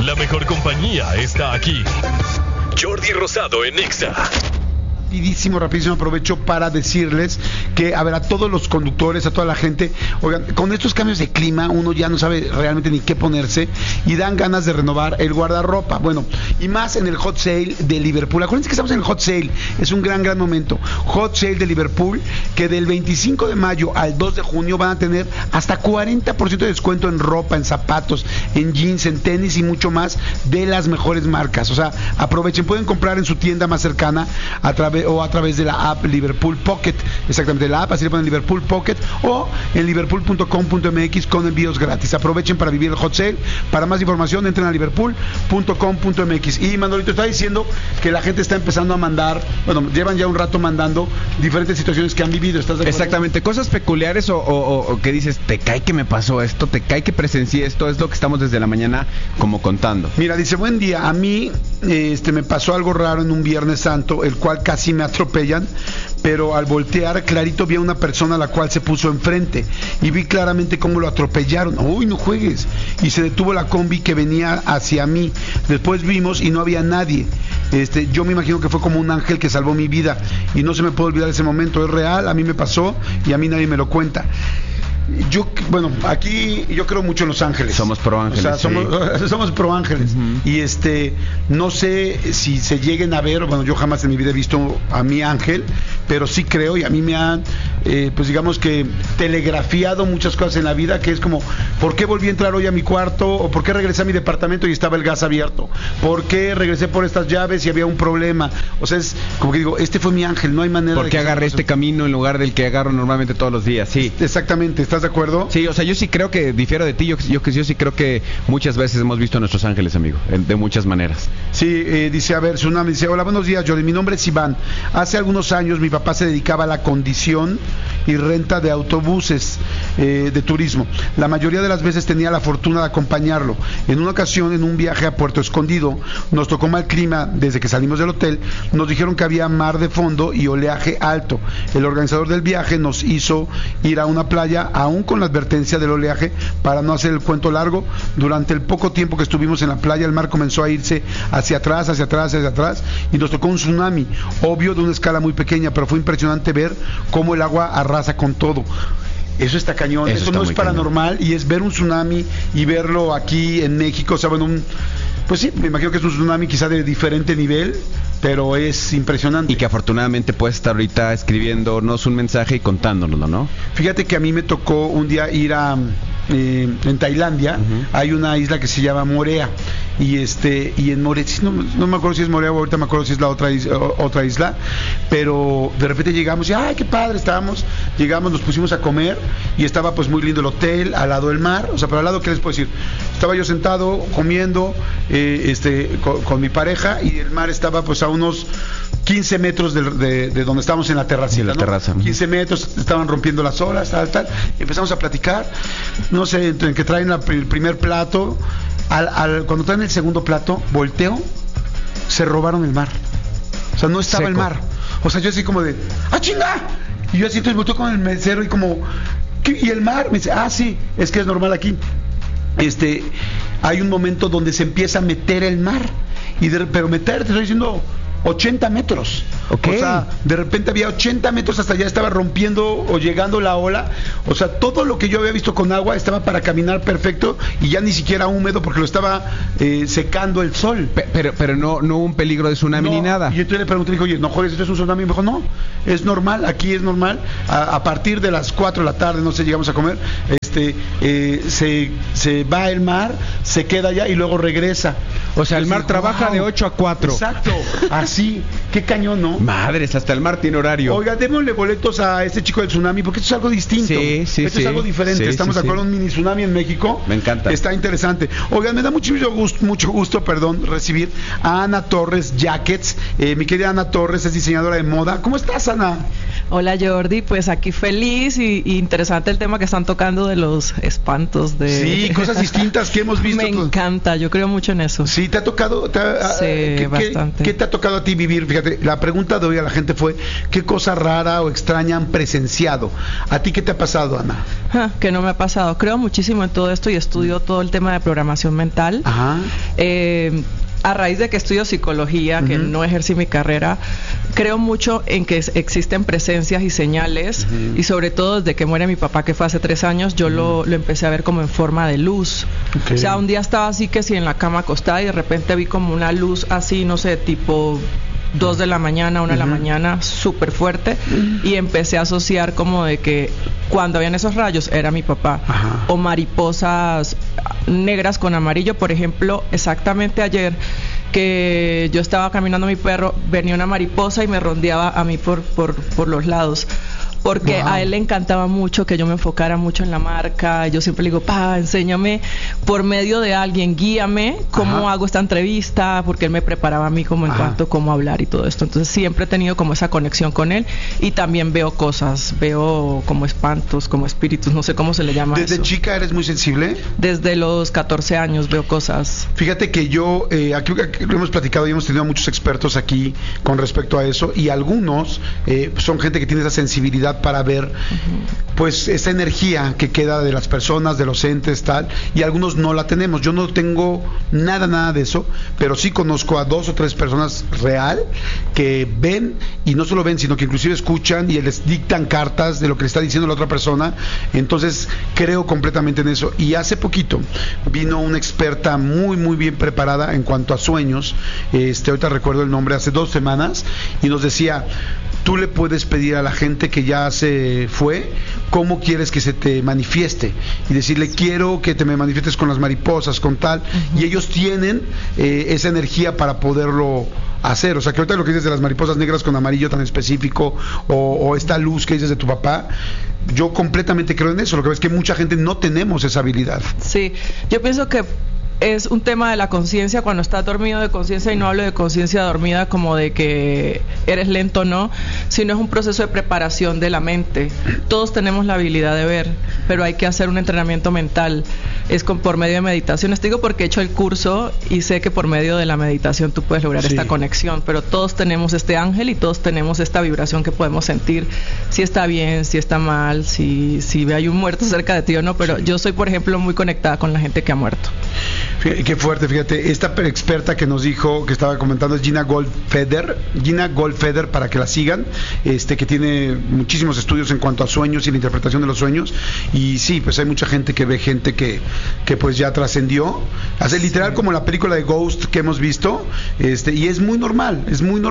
La mejor compañía está aquí. Jordi Rosado en Exa. Rapidísimo, aprovecho para decirles que, a ver, a todos los conductores, a toda la gente, oigan, con estos cambios de clima, uno ya no sabe realmente ni qué ponerse y dan ganas de renovar el guardarropa. Bueno, y más en el Hot Sale de Liverpool. Acuérdense que estamos en el Hot Sale, es un gran momento. Hot Sale de Liverpool, que del 25 de mayo al 2 de junio van a tener hasta 40% de descuento en ropa, en zapatos, en jeans, en tenis y mucho más de las mejores marcas. O sea, aprovechen, pueden comprar en su tienda más cercana a través de la app Liverpool Pocket, exactamente la app, así le ponen Liverpool Pocket, o en liverpool.com.mx con envíos gratis. Aprovechen para vivir el hot sale. Para más información entren a liverpool.com.mx. Y Manolito está diciendo que la gente está empezando a mandar, bueno, llevan ya un rato mandando diferentes situaciones que han vivido. ¿Estás de acuerdo? Exactamente, cosas peculiares o que dices, te cae que me pasó esto, te cae que presencié esto, es lo que estamos desde la mañana como contando. Mira, dice, buen día, a mí me pasó algo raro en un Viernes Santo, el cual casi me atropellan, pero al voltear clarito vi a una persona a la cual se puso enfrente y vi claramente cómo lo atropellaron. Uy, no juegues. Y se detuvo la combi que venía hacia mí. Después vimos y no había nadie. Yo me imagino que fue como un ángel que salvó mi vida y no se me puede olvidar ese momento. Es real, a mí me pasó y a mí nadie me lo cuenta. Bueno, aquí yo creo mucho en los ángeles. Somos pro ángeles. O sea, somos pro ángeles. Y no sé si se lleguen a ver, bueno, yo jamás en mi vida he visto a mi ángel, pero sí creo y a mí me han, pues digamos que telegrafiado muchas cosas en la vida, que es como, ¿por qué volví a entrar hoy a mi cuarto? ¿O por qué regresé a mi departamento y estaba el gas abierto? ¿Por qué regresé por estas llaves y había un problema? O sea, es como que digo, este fue mi ángel, no hay manera ¿por qué agarré este camino en lugar del que agarro normalmente todos los días? Sí. Exactamente, ¿estás de acuerdo? Sí, o sea, yo sí creo que difiero de ti, yo sí creo que muchas veces hemos visto a nuestros ángeles, amigo, de muchas maneras. Sí, dice, a ver, Tsunami dice, hola, buenos días, Jordi, mi nombre es Iván. Hace algunos años mi papá se dedicaba a la condición y renta de autobuses de turismo. La mayoría de las veces tenía la fortuna de acompañarlo. En una ocasión, en un viaje a Puerto Escondido, nos tocó mal clima desde que salimos del hotel, nos dijeron que había mar de fondo y oleaje alto. El organizador del viaje nos hizo ir a una playa, aún con la advertencia del oleaje. Para no hacer el cuento largo, durante el poco tiempo que estuvimos en la playa, el mar comenzó a irse hacia atrás y nos tocó un tsunami, obvio de una escala muy pequeña, pero fue impresionante ver cómo el agua arrasa con todo. Eso está cañón, eso no es paranormal cañón. Y es ver un tsunami y verlo aquí en México, o sea, bueno, pues sí, me imagino que es un tsunami quizá de diferente nivel, pero es impresionante. Y que afortunadamente puedes estar ahorita escribiéndonos un mensaje y contándonoslo, ¿no? Fíjate que a mí me tocó un día ir en Tailandia, hay una isla que se llama Morea, y en Morea, no me acuerdo si es Morea o ahorita me acuerdo si es la otra isla, pero de repente llegamos y ¡ay, qué padre! Llegamos, nos pusimos a comer y estaba pues muy lindo el hotel, al lado del mar, o sea, pero al lado, ¿qué les puedo decir? Estaba yo sentado comiendo con mi pareja y el mar estaba pues a unos 15 metros de donde estábamos en la terracita, la terraza. 15 metros, estaban rompiendo las olas, tal, y empezamos a platicar, no sé, en que traen el primer plato, cuando traen el segundo plato, volteo, se robaron el mar, o sea, no estaba el mar, o sea, yo así como de, ¡ah, chinga! Y yo así, entonces volteo con el mesero y como, ¿qué? ¿Y el mar? Me dice, sí, es que es normal aquí. Hay un momento donde se empieza a meter el mar, pero meter, te estoy diciendo, 80 metros. Okay. O sea, de repente había 80 metros hasta allá, estaba rompiendo o llegando la ola. O sea, todo lo que yo había visto con agua estaba para caminar perfecto y ya ni siquiera húmedo porque lo estaba secando el sol. Pero no hubo un peligro de tsunami ni nada. Y yo le pregunté, dije, oye, ¿no jodes, esto es un tsunami? Y me dijo, no, es normal, aquí es normal. A partir de las 4 de la tarde, no sé, llegamos a comer, se va el mar, se queda allá y luego regresa. O sea, el mar trabaja de 8 a 4. Exacto, así, qué cañón, ¿no? Madres, hasta el mar tiene horario. Oiga, démosle boletos a este chico del tsunami, porque esto es algo distinto. Esto es algo diferente. Estamos de acuerdo, un mini tsunami en México. Me encanta. Está interesante. Oigan, me da mucho gusto, recibir a Ana Torres Jackets. Mi querida Ana Torres es diseñadora de moda. ¿Cómo estás, Ana? Hola, Jordi, pues aquí feliz y interesante el tema que están tocando de los espantos. Sí, cosas distintas que hemos visto. Me encanta, yo creo mucho en eso. Sí, Sí, te ha tocado. Sí, bastante. ¿Qué te ha tocado a ti vivir? Fíjate, la pregunta de hoy a la gente fue: ¿qué cosa rara o extraña han presenciado? ¿A ti qué te ha pasado, Ana? Que no me ha pasado. Creo muchísimo en todo esto y estudio todo el tema de programación mental. Ajá. A raíz de que estudio psicología, que no ejercí mi carrera, creo mucho en que existen presencias y señales, y sobre todo desde que muere mi papá, que fue hace 3 años, yo lo empecé a ver como en forma de luz. Okay. O sea, un día estaba así que sí en la cama acostada y de repente vi como una luz así, no sé, tipo 2 de la mañana, 1 de la mañana, súper fuerte, y empecé a asociar como de que cuando habían esos rayos era mi papá. Ajá. O mariposas negras con amarillo, por ejemplo, exactamente ayer que yo estaba caminando a mi perro, venía una mariposa y me rondeaba a mí por los lados. Porque a él le encantaba mucho que yo me enfocara mucho en la marca. Yo siempre le digo, pa, enséñame por medio de alguien, guíame cómo hago esta entrevista, porque él me preparaba a mí como en cuanto a cómo hablar y todo esto. Entonces siempre he tenido como esa conexión con él, y también veo cosas, veo como espantos, como espíritus, no sé cómo se le llama. ¿Desde eso. chica eres muy sensible? Desde los 14 años veo cosas. Fíjate que yo, aquí lo hemos platicado y hemos tenido a muchos expertos aquí con respecto a eso, y algunos son gente que tiene esa sensibilidad para ver pues esa energía que queda de las personas, de los entes, tal, y algunos no la tenemos. Yo no tengo nada de eso, pero sí conozco a 2 o 3 personas real que ven, y no solo ven, sino que inclusive escuchan y les dictan cartas de lo que le está diciendo la otra persona. Entonces creo completamente en eso. Y hace poquito vino una experta muy bien preparada en cuanto a sueños, ahorita recuerdo el nombre, hace 2 semanas, y nos decía: tú le puedes pedir a la gente que ya se fue cómo quieres que se te manifieste, y decirle: quiero que te me manifiestes con las mariposas, con tal, y ellos tienen esa energía para poderlo hacer. O sea, que ahorita lo que dices de las mariposas negras con amarillo tan específico, o esta luz que dices de tu papá, yo completamente creo en eso. Lo que ves es que mucha gente no tenemos esa habilidad. Sí, yo pienso que es un tema de la conciencia, cuando estás dormido de conciencia, y no hablo de conciencia dormida como de que eres lento, no, sino es un proceso de preparación de la mente. Todos tenemos la habilidad de ver, pero hay que hacer un entrenamiento mental, es por medio de meditación. Te digo porque he hecho el curso y sé que por medio de la meditación tú puedes lograr esta conexión, pero todos tenemos este ángel y todos tenemos esta vibración que podemos sentir si está bien, si está mal, si hay un muerto cerca de ti o no, pero yo soy, por ejemplo, muy conectada con la gente que ha muerto. Qué fuerte, fíjate, esta experta que nos dijo, que estaba comentando, es Gina Goldfeder, para que la sigan, que tiene muchísimos estudios en cuanto a sueños y la interpretación de los sueños. Y sí, pues hay mucha gente que ve gente que pues ya trascendió, hace literal como la película de Ghost que hemos visto, y es muy normal,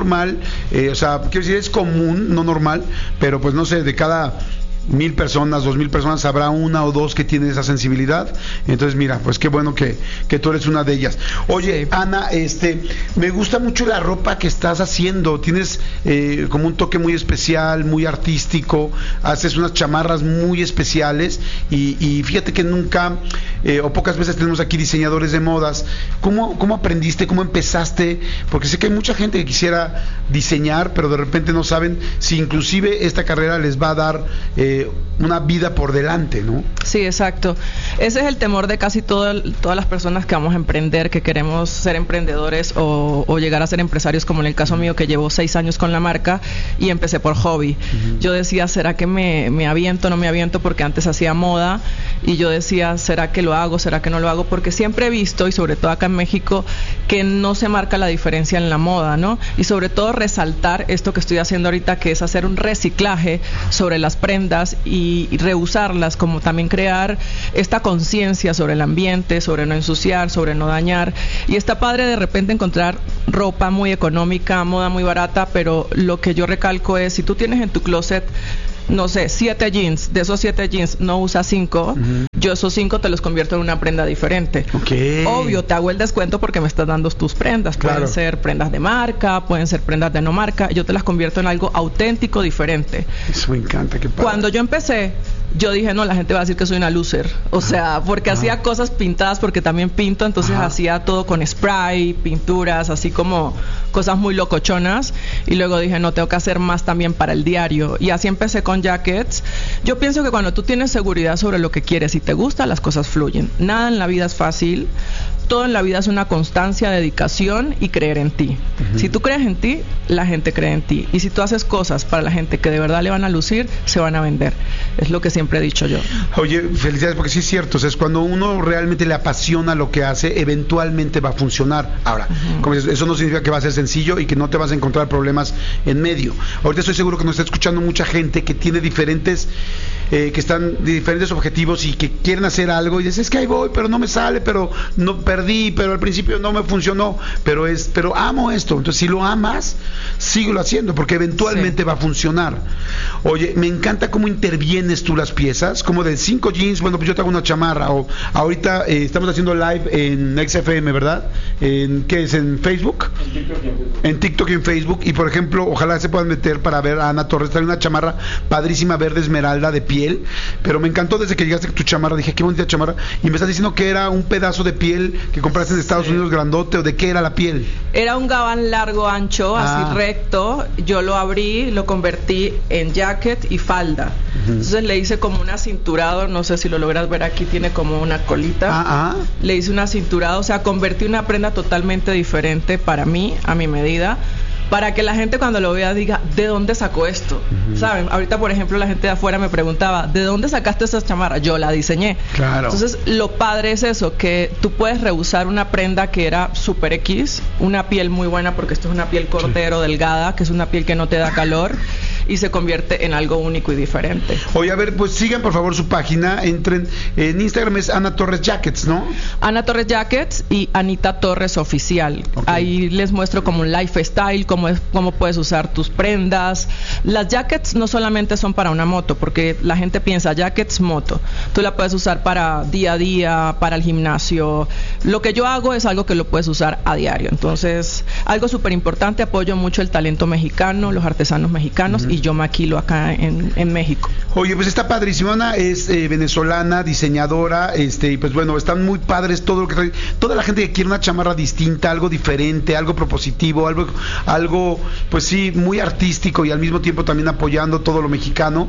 o sea, quiero decir, es común, no normal, pero pues no sé, de cada 1,000 personas, 2,000 personas, habrá 1 o 2 que tienen esa sensibilidad. Entonces mira, pues qué bueno que tú eres una de ellas. Oye, Ana, me gusta mucho la ropa que estás haciendo. Tienes como un toque muy especial, muy artístico, haces unas chamarras muy especiales, y fíjate que nunca o pocas veces tenemos aquí diseñadores de modas. ¿Cómo aprendiste? ¿Cómo empezaste? Porque sé que hay mucha gente que quisiera diseñar, pero de repente no saben si inclusive esta carrera les va a dar una vida por delante, ¿no? Sí, exacto. Ese es el temor de casi todas las personas que vamos a emprender, que queremos ser emprendedores o llegar a ser empresarios, como en el caso mío, que llevo 6 años con la marca y empecé por hobby. Yo decía, ¿será que me aviento? No me aviento, porque antes hacía moda, y yo decía, ¿será que lo hago? ¿Será que no lo hago? Porque siempre he visto, y sobre todo acá en México, que no se marca la diferencia en la moda, ¿no? Y sobre todo resaltar esto que estoy haciendo ahorita, que es hacer un reciclaje sobre las prendas y reusarlas, como también crear esta conciencia sobre el ambiente, sobre no ensuciar, sobre no dañar. Y está padre de repente encontrar ropa muy económica, moda muy barata, pero lo que yo recalco es, si tú tienes en tu closet, no sé, 7 jeans, de esos 7 jeans no usas 5, yo esos 5 te los convierto en una prenda diferente. Okay. Obvio, te hago el descuento porque me estás dando tus prendas. Claro. Pueden ser prendas de marca, pueden ser prendas de no marca. Yo te las convierto en algo auténtico, diferente. Eso me encanta, qué padre. Cuando yo empecé, yo dije, no, la gente va a decir que soy una loser. O sea, porque hacía cosas pintadas, porque también pinto, entonces hacía todo con spray, pinturas, así como cosas muy locochonas. Y luego dije, no, tengo que hacer más también para el diario. Y así empecé con jackets. Yo pienso que cuando tú tienes seguridad sobre lo que quieres y te gusta, las cosas fluyen. Nada en la vida es fácil. todo en la vida es una constancia, dedicación y creer en ti. Si tú crees en ti, la gente cree en ti. Y si tú haces cosas para la gente que de verdad le van a lucir, se van a vender. Es lo que siempre he dicho yo. Oye, felicidades, porque sí es cierto. O sea, es cuando uno realmente le apasiona lo que hace, eventualmente va a funcionar. Ahora, como dices, eso no significa que va a ser sencillo y que no te vas a encontrar problemas en medio. Ahorita estoy seguro que nos está escuchando mucha gente que tiene diferentes, que están de diferentes objetivos y que quieren hacer algo y dices, es que ahí voy, pero no me sale, pero no perdí, pero al principio no me funcionó, pero amo esto. Entonces, si lo amas, síguelo haciendo, porque eventualmente va a funcionar. Oye, me encanta cómo intervienes tú las piezas, como de 5 jeans, bueno, pues yo te hago una chamarra, o ahorita estamos haciendo live en XFM, ¿verdad? ¿Qué es? ¿En Facebook? En TikTok y en Facebook, y por ejemplo, ojalá se puedan meter para ver a Ana Torres, trae una chamarra padrísima, verde esmeralda de piel, pero me encantó desde que llegaste con tu chamarra, dije, qué bonita chamarra, y me estás diciendo que era un pedazo de piel que compraste en Estados Unidos grandote, o de qué era la piel. Era un gabán largo, ancho, así recto, yo lo abrí, lo convertí en jacket y falda. Entonces le hice como un acinturado, no sé si lo logras ver aquí, tiene como una colita. Le hice un acinturado, o sea, convertí una prenda totalmente diferente para mí, a mi medida, para que la gente cuando lo vea diga, ¿de dónde sacó esto? ¿Saben? Ahorita, por ejemplo, la gente de afuera me preguntaba, ¿de dónde sacaste esa chamarra? Yo la diseñé. Claro. Entonces, lo padre es eso, que tú puedes reusar una prenda que era super X, una piel muy buena, porque esto es una piel cordero, delgada, que es una piel que no te da calor, y se convierte en algo único y diferente. Oye, a ver, pues sigan por favor su página, entren, en Instagram es Ana Torres Jackets, ¿no? Ana Torres Jackets y Anita Torres Oficial. Ahí les muestro como un lifestyle, cómo puedes usar tus prendas. Las jackets no solamente son para una moto, porque la gente piensa jackets, moto. Tú la puedes usar para día a día, para el gimnasio. Lo que yo hago es algo que lo puedes usar a diario. Entonces, algo súper importante, apoyo mucho el talento mexicano, los artesanos mexicanos, y yo maquilo acá en México. Oye, pues está padrísimo. Ana es venezolana, diseñadora, y pues bueno, están muy padres todo lo que trae. Toda la gente que quiere una chamarra distinta, algo diferente, algo propositivo, algo pues sí, muy artístico y al mismo tiempo también apoyando todo lo mexicano,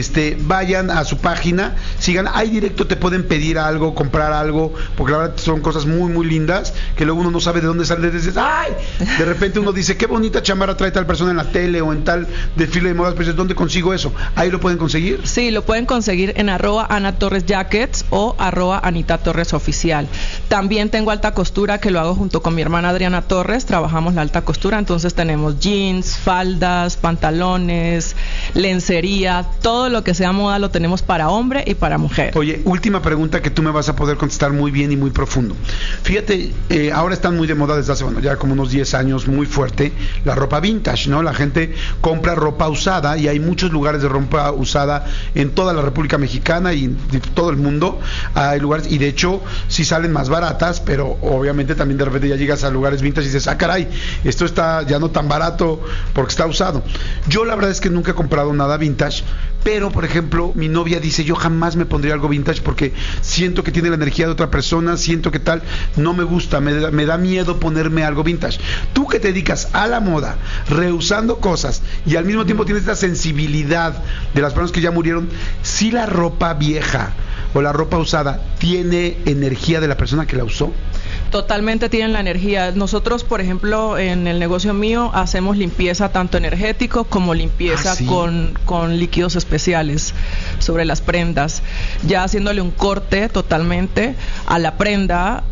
vayan a su página, sigan, ahí directo te pueden pedir algo, comprar algo, porque la verdad son cosas muy muy lindas, que luego uno no sabe de dónde sale, dices, ¡ay! De repente uno dice, qué bonita chamarra trae tal persona en la tele o en tal desfile de modas, pero ¿dónde consigo eso? ¿Ahí lo pueden conseguir? Sí, lo pueden conseguir en @Ana Torres Jackets o @Anita Torres Oficial. También tengo alta costura, que lo hago junto con mi hermana Adriana Torres, trabajamos la alta costura, entonces tenemos jeans, faldas, pantalones, lencería, todo lo que sea moda lo tenemos para hombre y para mujer. Oye, última pregunta que tú me vas a poder contestar muy bien y muy profundo. Fíjate, ahora están muy de moda desde hace, ya como unos 10 años, muy fuerte, la ropa vintage, ¿no? La gente compra ropa usada y hay muchos lugares de ropa usada en toda la República Mexicana y en todo el mundo. Hay lugares, y de hecho, sí salen más baratas, pero obviamente también de repente ya llegas a lugares vintage y dices, caray, esto está ya no tan barato porque está usado. Yo la verdad es que nunca he comprado nada vintage, pero por ejemplo mi novia dice, yo jamás me pondría algo vintage porque siento que tiene la energía de otra persona, siento que tal, no me gusta, me da miedo ponerme algo vintage. Tú que te dedicas a la moda, reusando cosas y al mismo tiempo tienes esta sensibilidad de las personas que ya murieron, si la ropa vieja o la ropa usada tiene energía de la persona que la usó. Totalmente tienen la energía. Nosotros, por ejemplo, en el negocio mío hacemos limpieza tanto energético como limpieza con líquidos especiales sobre las prendas. Ya haciéndole un corte totalmente a la prenda,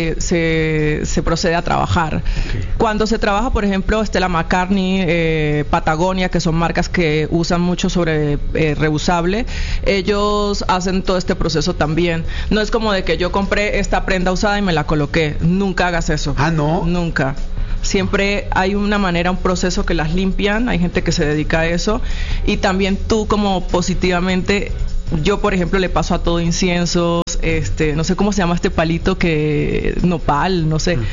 se procede a trabajar. Cuando se trabaja, por ejemplo, Stella McCartney, Patagonia, que son marcas que usan mucho sobre reusable, ellos hacen todo este proceso también. No es como de que yo compré esta prenda usada y me la coloqué. Nunca hagas eso. ¿No? Nunca. Siempre hay una manera, un proceso que las limpian, hay gente que se dedica a eso, y también tú como positivamente, yo por ejemplo le paso a todo inciensos, no sé cómo se llama este palito que, nopal, no sé,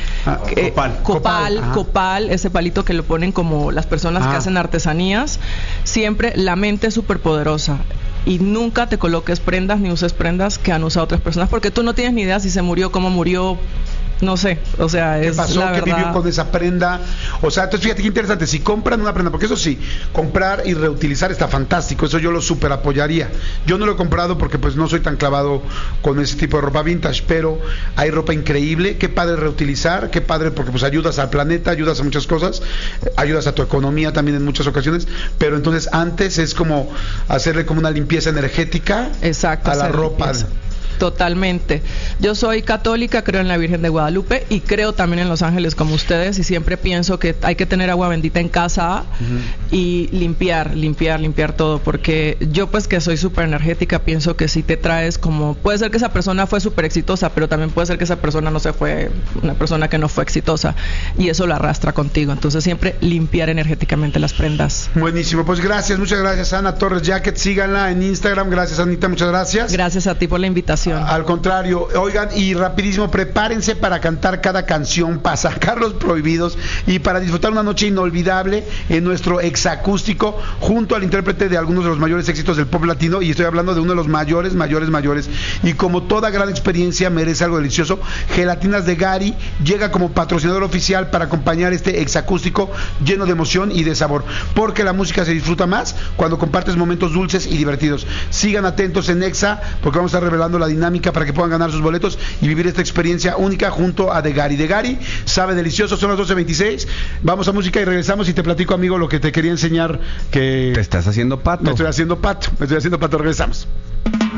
copal, ese palito que lo ponen como las personas que hacen artesanías. Siempre la mente es súper poderosa. Y nunca te coloques prendas ni uses prendas que han usado otras personas, porque tú no tienes ni idea si se murió, cómo murió, no sé, o sea, ¿Qué es pasó? la ¿Qué verdad. vivió con esa prenda? O sea, entonces fíjate qué interesante, si compran una prenda, porque eso sí, comprar y reutilizar está fantástico, eso yo lo super apoyaría. Yo no lo he comprado porque pues no soy tan clavado con ese tipo de ropa vintage, pero hay ropa increíble, qué padre reutilizar, qué padre porque pues ayudas al planeta, ayudas a muchas cosas, ayudas a tu economía también en muchas ocasiones, pero entonces antes es como hacerle como una limpieza energética. Exacto, a la hacer ropa. limpieza. Totalmente. Yo soy católica, creo en la Virgen de Guadalupe y creo también en los ángeles como ustedes y siempre pienso que hay que tener agua bendita en casa y limpiar todo, porque yo pues que soy súper energética pienso que si te traes como, puede ser que esa persona fue súper exitosa, pero también puede ser que esa persona no se fue, una persona que no fue exitosa y eso lo arrastra contigo, entonces siempre limpiar energéticamente las prendas. Buenísimo, pues gracias, muchas gracias Ana Torres Jacket, síganla en Instagram, gracias Anita, muchas gracias. Gracias a ti por la invitación. Al contrario, oigan, y rapidísimo, prepárense para cantar cada canción, para sacar los prohibidos y para disfrutar una noche inolvidable en nuestro exacústico junto al intérprete de algunos de los mayores éxitos del pop latino, y estoy hablando de uno de los mayores, y como toda gran experiencia merece algo delicioso, Gelatinas de Gary llega como patrocinador oficial para acompañar este exacústico lleno de emoción y de sabor, porque la música se disfruta más cuando compartes momentos dulces y divertidos. Sigan atentos en Exa, porque vamos a estar revelando la dinámica para que puedan ganar sus boletos y vivir esta experiencia única junto a De Gary. De Gary sabe delicioso, son las 12:26. Vamos a música y regresamos y te platico, amigo, lo que te quería enseñar que... Te estás haciendo pato. Me estoy haciendo pato, regresamos.